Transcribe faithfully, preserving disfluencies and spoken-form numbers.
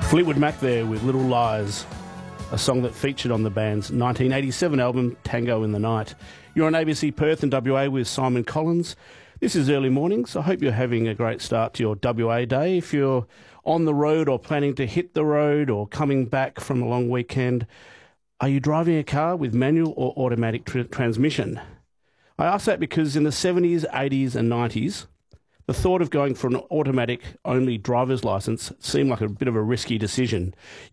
Fleetwood Mac there with Little Lies, a song that featured on the band's nineteen eighty-seven album Tango in the Night. You're on A B C Perth and W A with Simon Collins. This is Early Mornings. I hope you're having a great start to your W A day. If you're on the road or planning to hit the road or coming back from a long weekend, are you driving a car with manual or automatic tr- transmission? I ask that because in the seventies, eighties and nineties, the thought of going for an automatic-only driver's licence seemed like a bit of a risky decision.